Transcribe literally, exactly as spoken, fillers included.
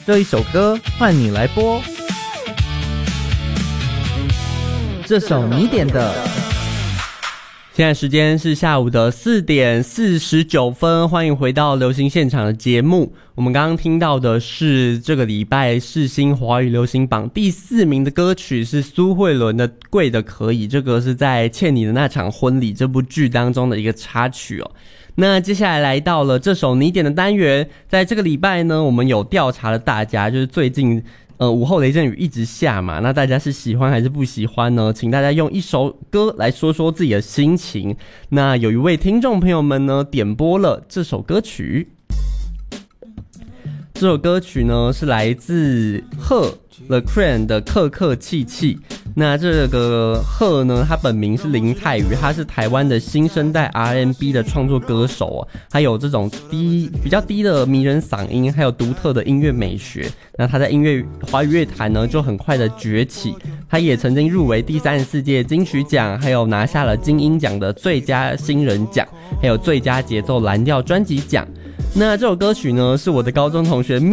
这一首歌换你来播，这首你点的。现在时间是下午的四点四十九分，欢迎回到流行现场的节目。我们刚刚听到的是这个礼拜世新华语流行榜第四名的歌曲，是苏慧伦的《贵的可以》，这个是在《欠你的那场婚礼》这部剧当中的一个插曲哦。那接下来来到了这首你点的单元，在这个礼拜呢，我们有调查了大家，就是最近呃，午后雷阵雨一直下嘛，那大家是喜欢还是不喜欢呢？请大家用一首歌来说说自己的心情。那有一位听众朋友们呢，点播了这首歌曲。这首歌曲呢是来自贺 The Crane 的客客气气。那这个贺呢，他本名是林泰宇，他是台湾的新生代 R and B 的创作歌手哦，他有这种低比较低的迷人嗓音，还有独特的音乐美学。那他在音乐华语乐坛呢就很快的崛起，他也曾经入围第三十四届金曲奖，还有拿下了金鹰奖的最佳新人奖，还有最佳节奏蓝调专辑奖。那这首歌曲呢是我的高中同学